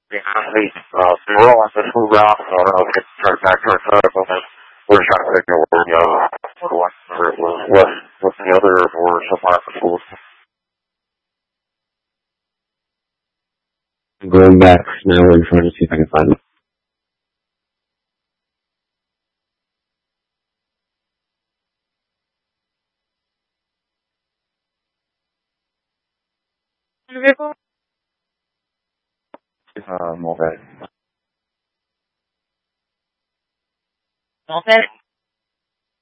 Yeah, we're all on to move out, so I don't know if we can start back to our side, but we're trying to figure out what's the other or so far for schools. I'm going back now and trying to see if I can find it. Moped.